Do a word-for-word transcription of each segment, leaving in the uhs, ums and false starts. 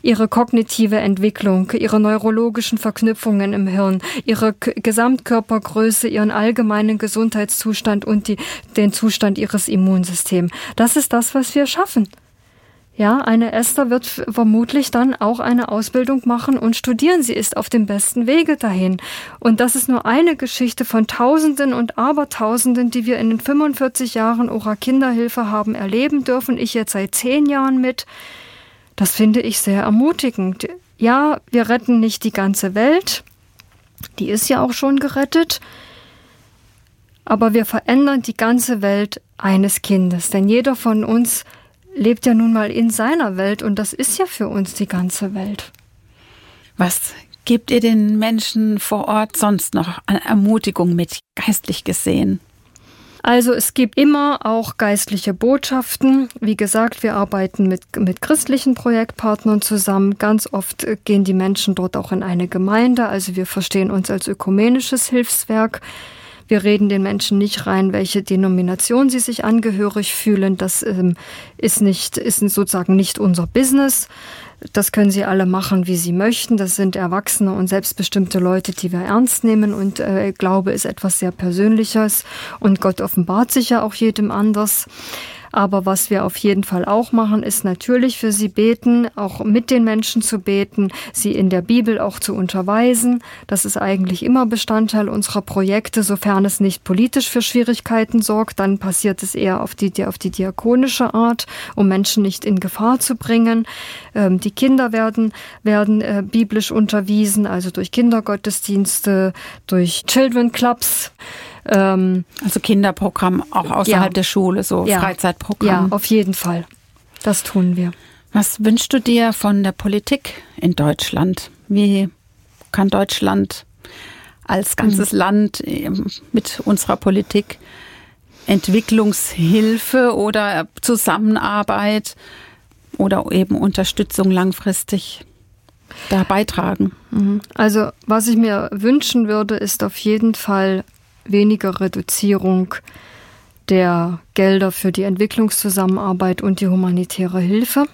ihre kognitive Entwicklung, ihre neurologischen Verknüpfungen im Hirn, ihre K- Gesamtkörpergröße, ihren allgemeinen Gesundheitszustand und die, den Zustand ihres Immunsystems. Das ist das, was wir schaffen. Ja, eine Esther wird vermutlich dann auch eine Ausbildung machen und studieren. Sie ist auf dem besten Wege dahin. Und das ist nur eine Geschichte von Tausenden und Abertausenden, die wir in den fünfundvierzig Jahren Ora Kinderhilfe haben erleben dürfen. Ich jetzt seit zehn Jahren mit. Das finde ich sehr ermutigend. Ja, wir retten nicht die ganze Welt. Die ist ja auch schon gerettet. Aber wir verändern die ganze Welt eines Kindes. Denn jeder von uns lebt ja nun mal in seiner Welt und das ist ja für uns die ganze Welt. Was gebt ihr den Menschen vor Ort sonst noch an Ermutigung mit, geistlich gesehen? Also es gibt immer auch geistliche Botschaften. Wie gesagt, wir arbeiten mit, mit christlichen Projektpartnern zusammen. Ganz oft gehen die Menschen dort auch in eine Gemeinde. Also wir verstehen uns als ökumenisches Hilfswerk. Wir reden den Menschen nicht rein, welche Denomination sie sich angehörig fühlen. Das ähm, ist nicht, ist sozusagen nicht unser Business. Das können sie alle machen, wie sie möchten. Das sind erwachsene und selbstbestimmte Leute, die wir ernst nehmen. Und äh, Glaube ist etwas sehr Persönliches. Und Gott offenbart sich ja auch jedem anders. Aber was wir auf jeden Fall auch machen, ist natürlich für sie beten, auch mit den Menschen zu beten, sie in der Bibel auch zu unterweisen. Das ist eigentlich immer Bestandteil unserer Projekte, sofern es nicht politisch für Schwierigkeiten sorgt. Dann passiert es eher auf die, auf die diakonische Art, um Menschen nicht in Gefahr zu bringen. Ähm, die Kinder werden, werden äh, biblisch unterwiesen, also durch Kindergottesdienste, durch Children Clubs. Also Kinderprogramm auch außerhalb ja. der Schule, so ja. Freizeitprogramm. Ja, auf jeden Fall. Das tun wir. Was wünschst du dir von der Politik in Deutschland? Wie kann Deutschland als ganzes mhm. Land mit unserer Politik Entwicklungshilfe oder Zusammenarbeit oder eben Unterstützung langfristig da beitragen? Also was ich mir wünschen würde, ist auf jeden Fall weniger Reduzierung der Gelder für die Entwicklungszusammenarbeit und die humanitäre Hilfe.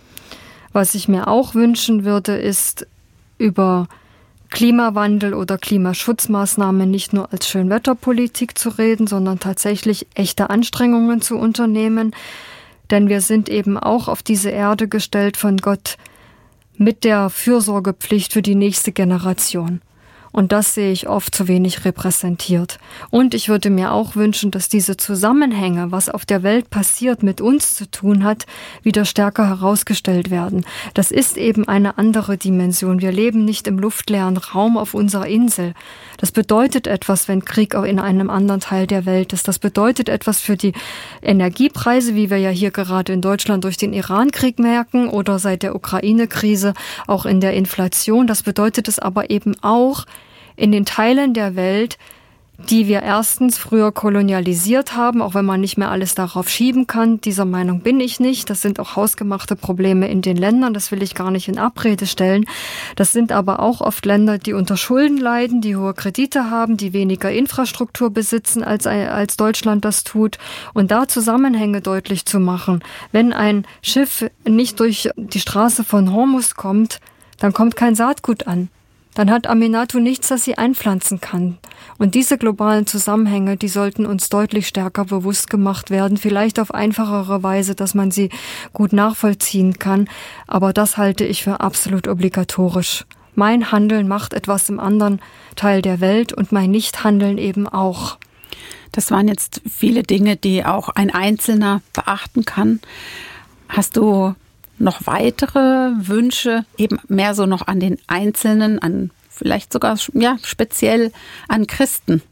Was ich mir auch wünschen würde, ist über Klimawandel oder Klimaschutzmaßnahmen nicht nur als Schönwetterpolitik zu reden, sondern tatsächlich echte Anstrengungen zu unternehmen. Denn wir sind eben auch auf diese Erde gestellt von Gott mit der Fürsorgepflicht für die nächste Generation. Und das sehe ich oft zu wenig repräsentiert. Und ich würde mir auch wünschen, dass diese Zusammenhänge, was auf der Welt passiert, mit uns zu tun hat, wieder stärker herausgestellt werden. Das ist eben eine andere Dimension. Wir leben nicht im luftleeren Raum auf unserer Insel. Das bedeutet etwas, wenn Krieg auch in einem anderen Teil der Welt ist. Das bedeutet etwas für die Energiepreise, wie wir ja hier gerade in Deutschland durch den Iran-Krieg merken oder seit der Ukraine-Krise auch in der Inflation. Das bedeutet es aber eben auch in den Teilen der Welt, die wir erstens früher kolonialisiert haben, auch wenn man nicht mehr alles darauf schieben kann. Dieser Meinung bin ich nicht. Das sind auch hausgemachte Probleme in den Ländern. Das will ich gar nicht in Abrede stellen. Das sind aber auch oft Länder, die unter Schulden leiden, die hohe Kredite haben, die weniger Infrastruktur besitzen, als, als Deutschland das tut. Und da Zusammenhänge deutlich zu machen. Wenn ein Schiff nicht durch die Straße von Hormuz kommt, dann kommt kein Saatgut an. Dann hat Aminatou nichts, das sie einpflanzen kann. Und diese globalen Zusammenhänge, die sollten uns deutlich stärker bewusst gemacht werden. Vielleicht auf einfachere Weise, dass man sie gut nachvollziehen kann. Aber das halte ich für absolut obligatorisch. Mein Handeln macht etwas im anderen Teil der Welt und mein Nichthandeln eben auch. Das waren jetzt viele Dinge, die auch ein Einzelner beachten kann. Hast du noch weitere Wünsche, eben mehr so noch an den Einzelnen, an vielleicht sogar ja speziell an Christen?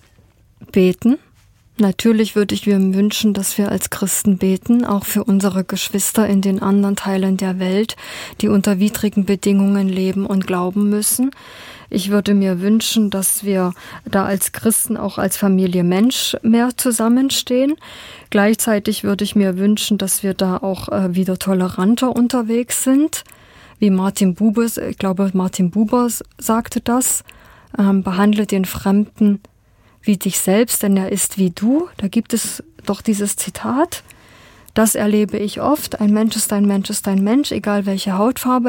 Beten. Natürlich würde ich mir wünschen, dass wir als Christen beten, auch für unsere Geschwister in den anderen Teilen der Welt, die unter widrigen Bedingungen leben und glauben müssen. Ich würde mir wünschen, dass wir da als Christen auch als Familie Mensch mehr zusammenstehen. Gleichzeitig würde ich mir wünschen, dass wir da auch äh, wieder toleranter unterwegs sind. Wie Martin Buber, ich glaube Martin Buber sagte das, ähm, behandle den Fremden wie dich selbst, denn er ist wie du. Da gibt es doch dieses Zitat. Das erlebe ich oft. Ein Mensch ist ein Mensch ist ein Mensch, egal welche Hautfarbe